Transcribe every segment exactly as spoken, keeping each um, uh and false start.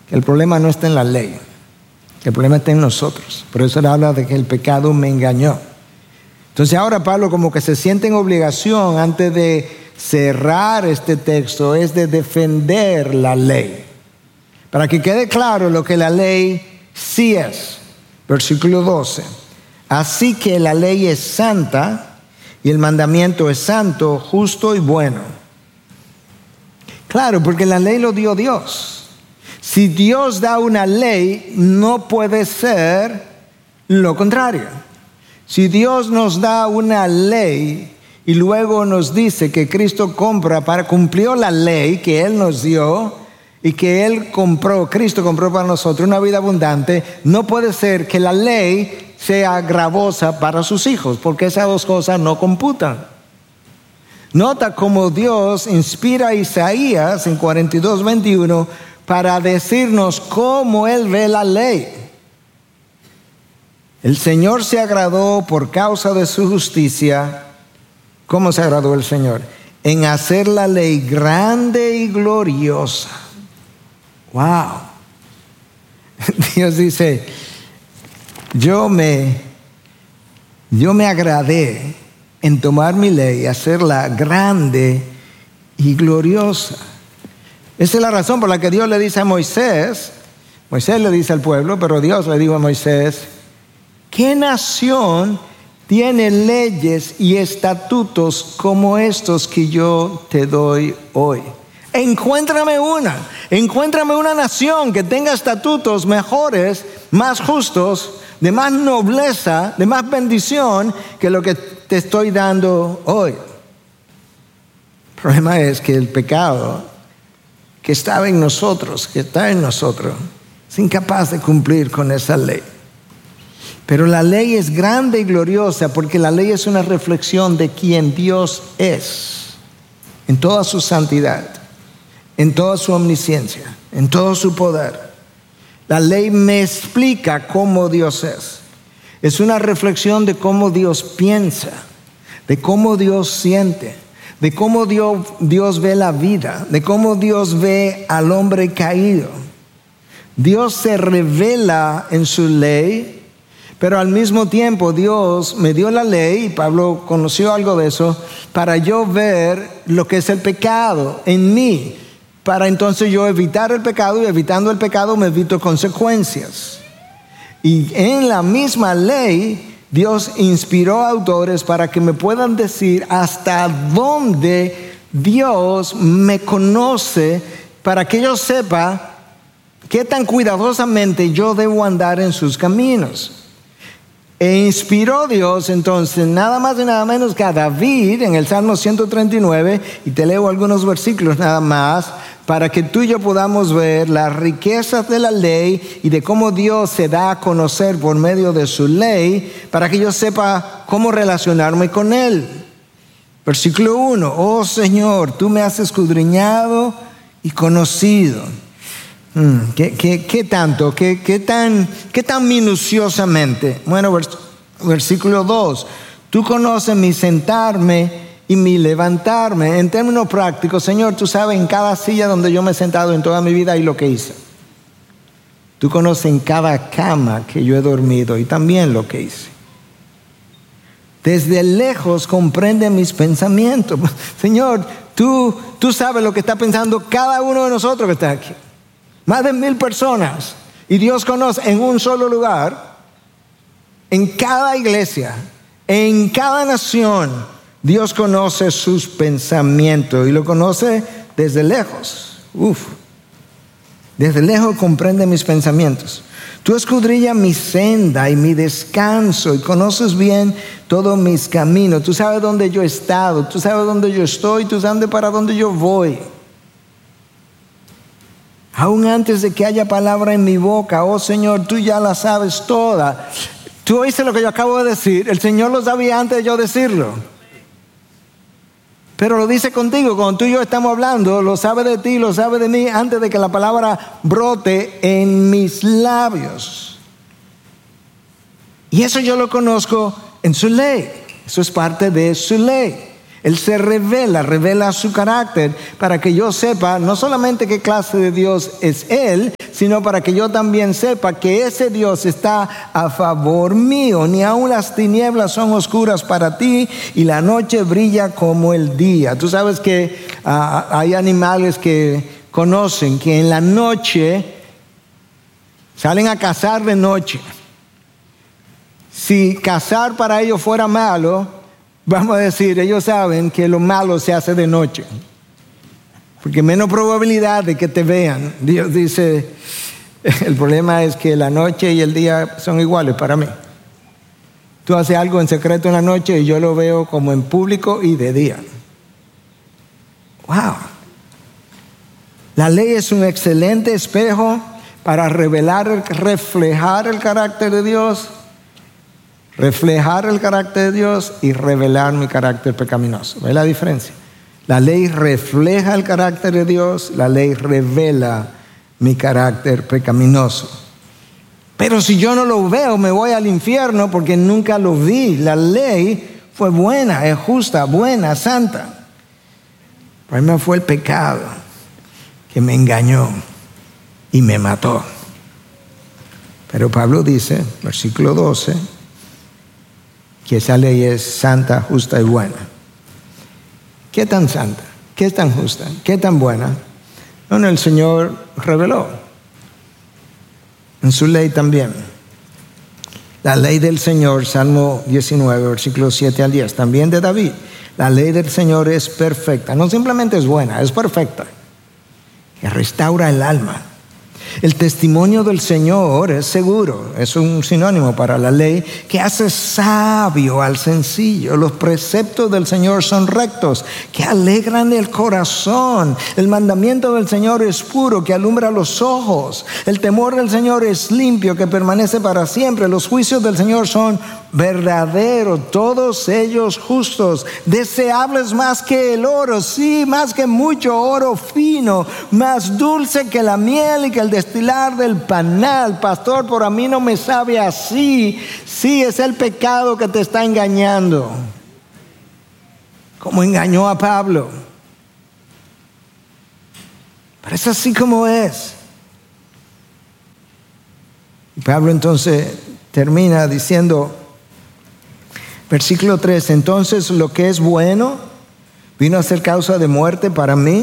que el problema no está en la ley, que el problema está en nosotros. Por eso él habla de que el pecado me engañó. Entonces ahora Pablo como que se siente en obligación, antes de cerrar este texto, es de defender la ley, para que quede claro lo que la ley sí es. Versículo doce. Así que la ley es santa y el mandamiento es santo, justo y bueno. Claro, porque la ley lo dio Dios. Si Dios da una ley, no puede ser lo contrario. Si Dios nos da una ley y luego nos dice que Cristo compra para cumplió la ley que Él nos dio y que Él compró, Cristo compró para nosotros una vida abundante, no puede ser que la ley sea gravosa para sus hijos, porque esas dos cosas no computan. Nota cómo Dios inspira a Isaías en cuarenta y dos, veintiuno para decirnos cómo Él ve la ley. El Señor se agradó por causa de su justicia. ¿Cómo se agradó el Señor? En hacer la ley grande y gloriosa. Wow. Dios dice, yo me, yo me agradé en tomar mi ley y hacerla grande y gloriosa. Esa es la razón por la que Dios le dice a Moisés, Moisés le dice al pueblo, pero Dios le dijo a Moisés, ¿qué nación tiene leyes y estatutos como estos que yo te doy hoy? Encuéntrame una, encuéntrame una nación que tenga estatutos mejores, más justos, de más nobleza, de más bendición que lo que te estoy dando hoy. El problema es que el pecado que estaba en nosotros, que está en nosotros, es incapaz de cumplir con esa ley. Pero la ley es grande y gloriosa porque la ley es una reflexión de quién Dios es, en toda su santidad, en toda su omnisciencia, en todo su poder. La ley me explica cómo Dios es. Es una reflexión de cómo Dios piensa, de cómo Dios siente, de cómo Dios, Dios ve la vida, de cómo Dios ve al hombre caído. Dios se revela en su ley, pero al mismo tiempo Dios me dio la ley, y Pablo conoció algo de eso, para yo ver lo que es el pecado en mí, para entonces yo evitar el pecado, y evitando el pecado me evito consecuencias. Y en la misma ley, Dios inspiró a autores para que me puedan decir hasta dónde Dios me conoce, para que yo sepa qué tan cuidadosamente yo debo andar en sus caminos. E inspiró Dios entonces nada más y nada menos que a David en el Salmo ciento treinta y nueve, y te leo algunos versículos nada más, para que tú y yo podamos ver las riquezas de la ley y de cómo Dios se da a conocer por medio de su ley, para que yo sepa cómo relacionarme con Él. Versículo uno, oh Señor, tú me has escudriñado y conocido. Hmm, ¿qué, qué, ¿Qué tanto? ¿Qué, qué, tan, ¿Qué tan minuciosamente? Bueno, vers, versículo dos, tú conoces mi sentarme y mi levantarme. En términos prácticos, Señor, tú sabes en cada silla donde yo me he sentado en toda mi vida y lo que hice. Tú conoces en cada cama que yo he dormido y también lo que hice. Desde lejos comprende mis pensamientos. Señor, tú, tú sabes lo que está pensando cada uno de nosotros que está aquí. Más de mil personas. Y Dios conoce en un solo lugar, en cada iglesia, en cada nación, Dios conoce sus pensamientos y lo conoce desde lejos. Uf. Desde lejos comprende mis pensamientos. Tú escudrillas mi senda y mi descanso y conoces bien todos mis caminos. Tú sabes dónde yo he estado, tú sabes dónde yo estoy, tú sabes para dónde yo voy. Aún antes de que haya palabra en mi boca, oh Señor, tú ya la sabes toda. Tú oíste lo que yo acabo de decir, el Señor lo sabía antes de yo decirlo. Pero lo dice contigo, cuando tú y yo estamos hablando, lo sabe de ti, lo sabe de mí, antes de que la palabra brote en mis labios. Y eso yo lo conozco en su ley, eso es parte de su ley. Él se revela, revela su carácter para que yo sepa no solamente qué clase de Dios es Él, sino para que yo también sepa que ese Dios está a favor mío. Ni aun las tinieblas son oscuras para ti y la noche brilla como el día. Tú sabes que uh, hay animales que conocen que en la noche salen a cazar de noche. Si cazar para ellos fuera malo, vamos a decir, ellos saben que lo malo se hace de noche. Porque menos probabilidad de que te vean. Dios dice, el problema es que la noche y el día son iguales para mí. Tú haces algo en secreto en la noche y yo lo veo como en público y de día. Wow. La ley es un excelente espejo para revelar, reflejar el carácter de Dios, reflejar el carácter de Dios y revelar mi carácter pecaminoso. ¿Ves la diferencia? La ley refleja el carácter de Dios, la ley revela mi carácter pecaminoso. Pero si yo no lo veo, me voy al infierno porque nunca lo vi. La ley fue buena, es justa, buena, santa. El problema fue el pecado que me engañó y me mató. Pero Pablo dice, versículo doce, que esa ley es santa, justa y buena. ¿Qué tan santa? ¿Qué tan justa? ¿Qué tan buena? Bueno, el Señor reveló en su ley también. La ley del Señor, Salmo diecinueve, versículos siete al diez, también de David. La ley del Señor es perfecta, no simplemente es buena, es perfecta, que restaura el alma. El testimonio del Señor es seguro, es un sinónimo para la ley, que hace sabio al sencillo. Los preceptos del Señor son rectos, que alegran el corazón. El mandamiento del Señor es puro, que alumbra los ojos. El temor del Señor es limpio, que permanece para siempre. Los juicios del Señor son verdaderos, todos ellos justos, deseables más que el oro, sí, más que mucho oro fino, más dulce que la miel y que el destilar del panal. Pastor, por a mí no me sabe así. Sí, es el pecado que te está engañando, como engañó a Pablo. Pero es así como es. Y Pablo entonces termina diciendo, versículo tres, entonces lo que es bueno vino a ser causa de muerte para mí,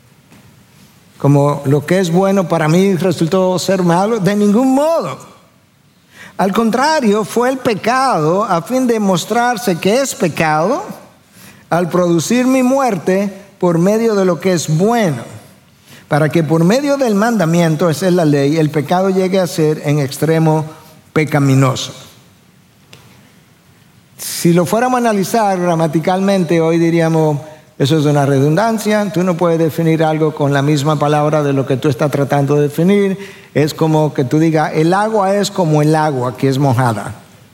como lo que es bueno para mí resultó ser malo. De ningún modo. Al contrario, fue el pecado a fin de mostrarse que es pecado al producir mi muerte por medio de lo que es bueno, para que por medio del mandamiento, esa es la ley, el pecado llegue a ser en extremo pecaminoso. Si lo fuéramos a analizar gramaticalmente, hoy diríamos, eso es una redundancia. Tú no puedes definir algo con la misma palabra de lo que tú estás tratando de definir. Es como que tú digas, el agua es como el agua que es mojada.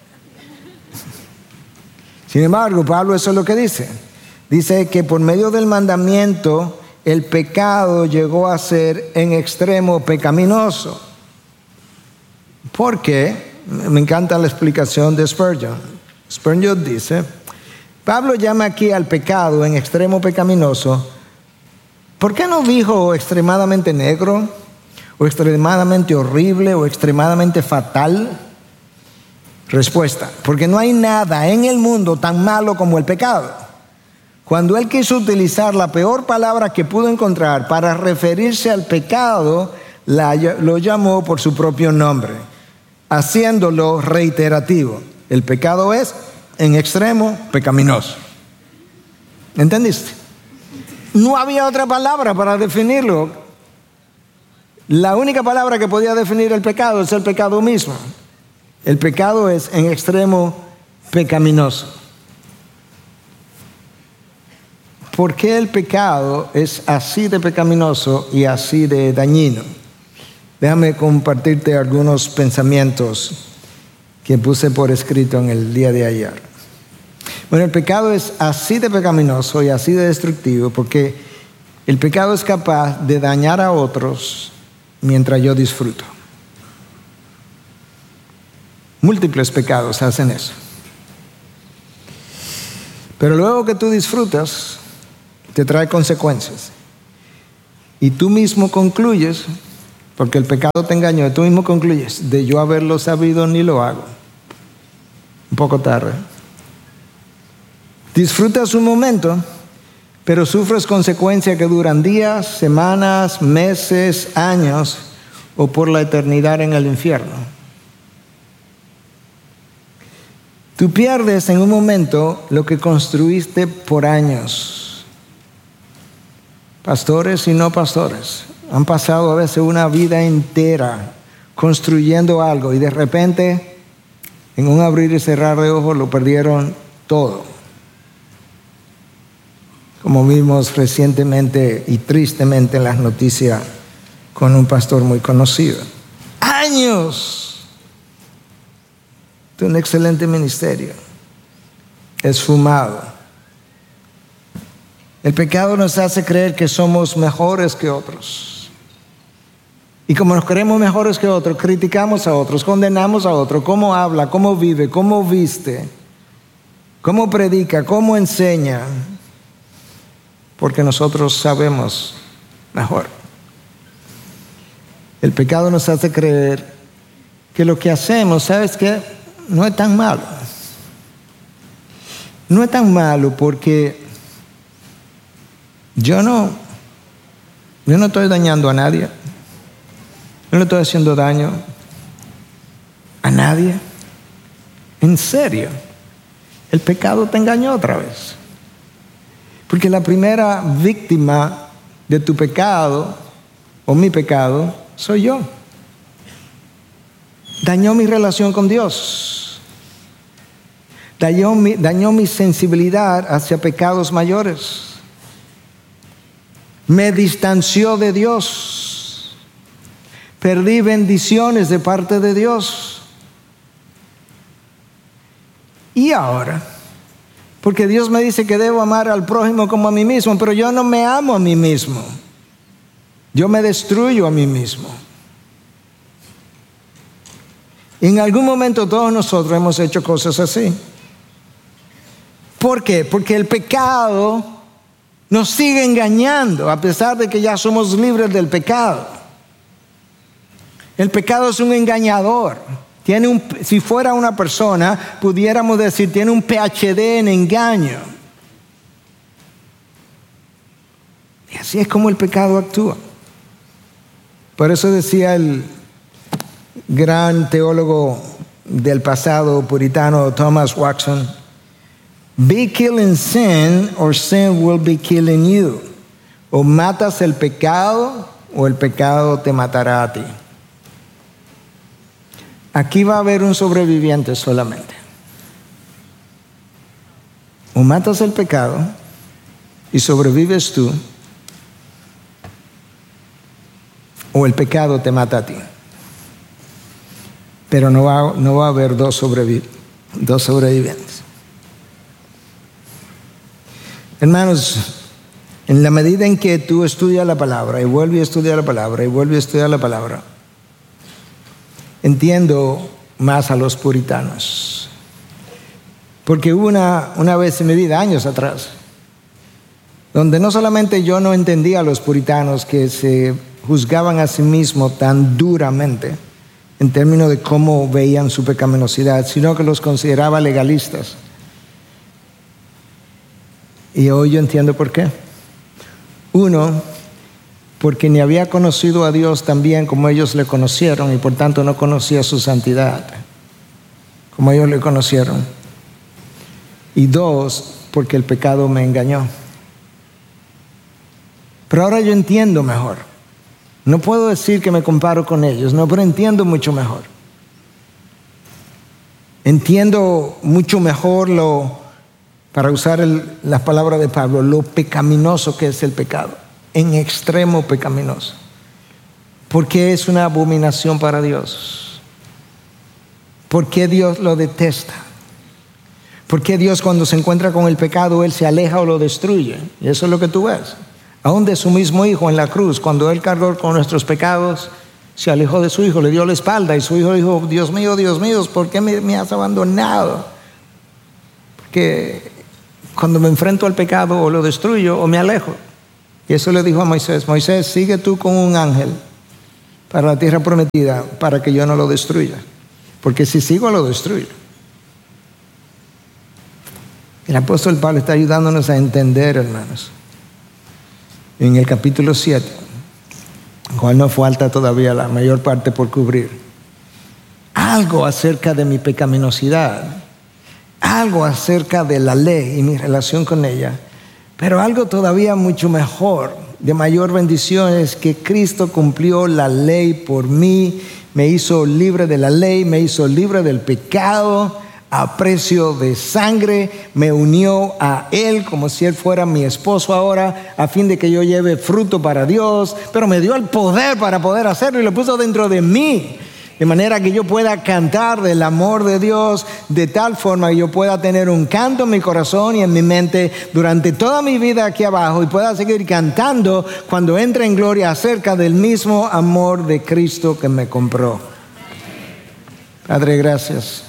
Sin embargo, Pablo eso es lo que dice. Dice que por medio del mandamiento, el pecado llegó a ser en extremo pecaminoso. ¿Por qué? Me encanta la explicación de Spurgeon. Spurgeon dice, Pablo llama aquí al pecado en extremo pecaminoso. ¿Por qué no dijo extremadamente negro, o extremadamente horrible, o extremadamente fatal? Respuesta, porque no hay nada en el mundo tan malo como el pecado. Cuando él quiso utilizar la peor palabra que pudo encontrar para referirse al pecado, la, lo llamó por su propio nombre, haciéndolo reiterativo. El pecado es en extremo pecaminoso. ¿Entendiste? No había otra palabra para definirlo. La única palabra que podía definir el pecado es el pecado mismo. El pecado es en extremo pecaminoso. ¿Por qué el pecado es así de pecaminoso y así de dañino? Déjame compartirte algunos pensamientos que puse por escrito en el día de ayer. Bueno, el pecado es así de pecaminoso y así de destructivo porque el pecado es capaz de dañar a otros mientras yo disfruto. Múltiples pecados hacen eso. Pero luego que tú disfrutas, te trae consecuencias. Y tú mismo concluyes, porque el pecado te engañó. Y tú mismo concluyes, de yo haberlo sabido ni lo hago. Un poco tarde. Disfrutas un momento, pero sufres consecuencias que duran días, semanas, meses, años o por la eternidad en el infierno. Tú pierdes en un momento lo que construiste por años. Pastores y no pastores han pasado a veces una vida entera construyendo algo y de repente, en un abrir y cerrar de ojos, lo perdieron todo. Como vimos recientemente y tristemente en las noticias con un pastor muy conocido. Años de un excelente ministerio esfumado. El pecado nos hace creer que somos mejores que otros. Y como nos creemos mejores que otros, criticamos a otros, condenamos a otros, cómo habla, cómo vive, cómo viste, cómo predica, cómo enseña. Porque nosotros sabemos mejor. El pecado nos hace creer que lo que hacemos, ¿sabes qué? No es tan malo. No es tan malo porque yo no, yo no estoy dañando a nadie. Yo no estoy haciendo daño a nadie. En serio, el pecado te engañó otra vez. Porque la primera víctima de tu pecado o mi pecado soy yo. Dañó mi relación con Dios. Dañó mi, dañó mi sensibilidad hacia pecados mayores. Me distanció de Dios. Perdí bendiciones de parte de Dios. Y ahora, porque Dios me dice que debo amar al prójimo como a mí mismo, pero yo no me amo a mí mismo. Yo me destruyo a mí mismo. En algún momento todos nosotros hemos hecho cosas así. ¿Por qué? Porque el pecado nos sigue engañando, a pesar de que ya somos libres del pecado. El pecado es un engañador. Tiene un, si fuera una persona, pudiéramos decir, tiene un P H D en engaño. Y así es como el pecado actúa. Por eso decía el gran teólogo del pasado puritano Thomas Watson, be killing sin or sin will be killing you. O matas el pecado o el pecado te matará a ti. Aquí va a haber un sobreviviente solamente. O matas el pecado y sobrevives tú, o el pecado te mata a ti. Pero no va, no va a haber dos, sobrevi- dos sobrevivientes. Hermanos, en la medida en que tú estudias la palabra y vuelves a estudiar la palabra y vuelves a estudiar la palabra, entiendo más a los puritanos. Porque hubo una, una vez en mi vida, años atrás, donde no solamente yo no entendía a los puritanos que se juzgaban a sí mismos tan duramente en términos de cómo veían su pecaminosidad, sino que los consideraba legalistas. Y hoy yo entiendo por qué. Uno, porque ni había conocido a Dios tan bien como ellos le conocieron y por tanto no conocía su santidad como ellos le conocieron. Y dos, porque el pecado me engañó. Pero ahora yo entiendo mejor. No puedo decir que me comparo con ellos, no, pero entiendo mucho mejor. Entiendo mucho mejor lo, para usar el, las palabras de Pablo, lo pecaminoso que es el pecado. En extremo pecaminoso. Porque es una abominación para Dios. ¿Por qué Dios lo detesta? ¿Por qué Dios cuando se encuentra con el pecado, Él se aleja o lo destruye? Y eso es lo que tú ves. Aún de su mismo Hijo en la cruz, cuando Él cargó con nuestros pecados, se alejó de su Hijo, le dio la espalda y su Hijo dijo, Dios mío, Dios mío, ¿por qué me, me has abandonado? Porque cuando me enfrento al pecado o lo destruyo o me alejo. Y eso le dijo a Moisés, Moisés, sigue tú con un ángel para la tierra prometida, para que yo no lo destruya. Porque si sigo, lo destruyo. El apóstol Pablo está ayudándonos a entender, hermanos, en el capítulo siete, cual nos falta todavía la mayor parte por cubrir, algo acerca de mi pecaminosidad, algo acerca de la ley y mi relación con ella, pero algo todavía mucho mejor, de mayor bendición, es que Cristo cumplió la ley por mí, me hizo libre de la ley, me hizo libre del pecado, a precio de sangre, me unió a Él como si Él fuera mi esposo ahora, a fin de que yo lleve fruto para Dios, pero me dio el poder para poder hacerlo y lo puso dentro de mí, de manera que yo pueda cantar del amor de Dios, de tal forma que yo pueda tener un canto en mi corazón y en mi mente durante toda mi vida aquí abajo y pueda seguir cantando cuando entre en gloria acerca del mismo amor de Cristo que me compró. Padre, gracias.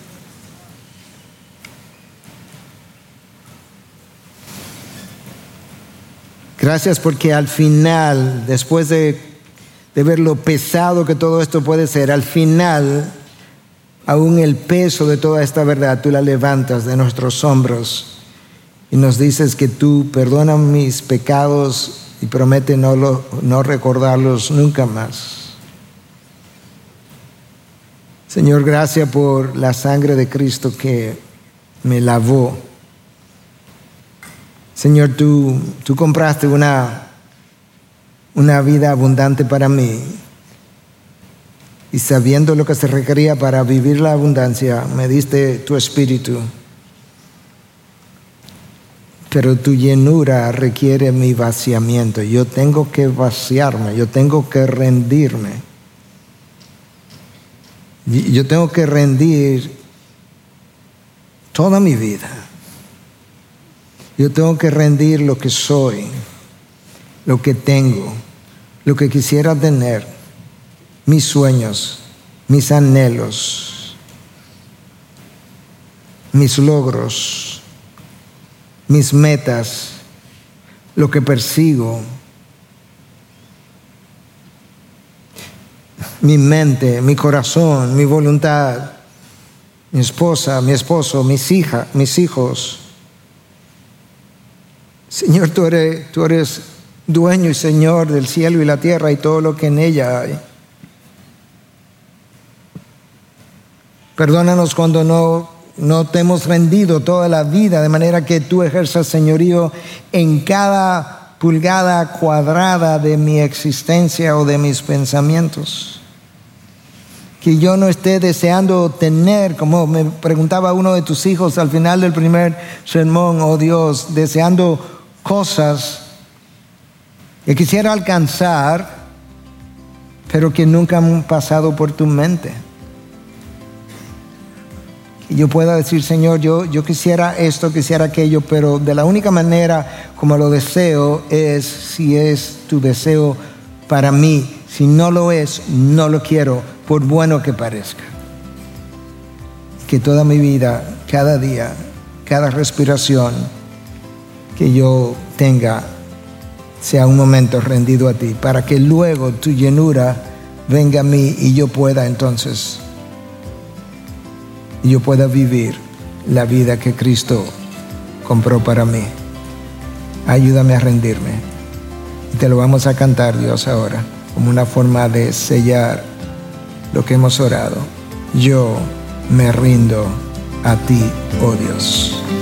Gracias porque al final, después de, de ver lo pesado que todo esto puede ser, al final, aún el peso de toda esta verdad, tú la levantas de nuestros hombros y nos dices que tú perdonas mis pecados y promete no, lo, no recordarlos nunca más. Señor, gracias por la sangre de Cristo que me lavó. Señor, tú, tú compraste una, una vida abundante para mí y sabiendo lo que se requería para vivir la abundancia, me diste tu espíritu. Pero tu llenura requiere mi vaciamiento. Yo tengo que vaciarme, yo tengo que rendirme. Yo tengo que rendir toda mi vida. Yo tengo que rendir lo que soy, lo que tengo, lo que quisiera tener, mis sueños, mis anhelos, mis logros, mis metas, lo que persigo, mi mente, mi corazón, mi voluntad, mi esposa, mi esposo, mis hijas, mis hijos. Señor, tú eres, tú eres dueño y Señor del cielo y la tierra y todo lo que en ella hay. Perdónanos cuando no, no te hemos rendido toda la vida, de manera que tú ejerzas señorío en cada pulgada cuadrada de mi existencia o de mis pensamientos. Que yo no esté deseando tener, como me preguntaba uno de tus hijos al final del primer sermón, oh Dios, deseando cosas que quisiera alcanzar, pero que nunca han pasado por tu mente. Que yo pueda decir, Señor, yo, yo quisiera esto, quisiera aquello, pero de la única manera como lo deseo es si es tu deseo para mí. Si no lo es, no lo quiero, por bueno que parezca. Que toda mi vida, cada día, cada respiración que yo tenga sea un momento rendido a ti, para que luego tu llenura venga a mí y yo pueda entonces, y yo pueda vivir la vida que Cristo compró para mí. Ayúdame a rendirme. Y te lo vamos a cantar, Dios, ahora, como una forma de sellar lo que hemos orado. Yo me rindo a ti, oh Dios.